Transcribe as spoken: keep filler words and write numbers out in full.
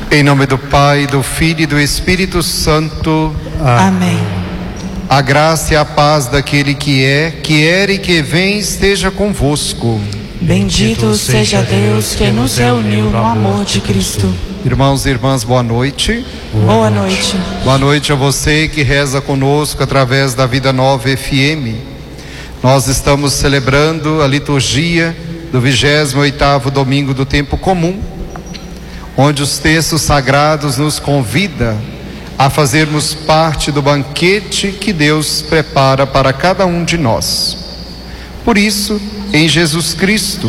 Em nome do Pai, do Filho e do Espírito Santo. Amém. A graça e a paz daquele que é, que era e que vem esteja convosco. Bendito seja Deus que nos reuniu no amor de Cristo. Irmãos e irmãs, boa noite. Boa noite. Boa noite a você que reza conosco através da Vida Nova F M. Nós estamos celebrando a liturgia do vigésimo oitavo domingo do tempo comum, onde os textos sagrados nos convidam a fazermos parte do banquete que Deus prepara para cada um de nós. Por isso, em Jesus Cristo,